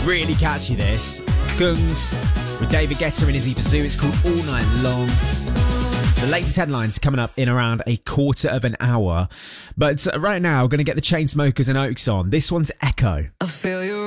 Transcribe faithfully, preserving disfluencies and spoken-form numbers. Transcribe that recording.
Really catchy this. Gungs with David Guetta and Izzy Pazoo. It's called All Night Long. The latest headlines coming up in around a quarter of an hour. But right now, we're going to get the Chainsmokers and Oaks on. This one's Echo. I feel you.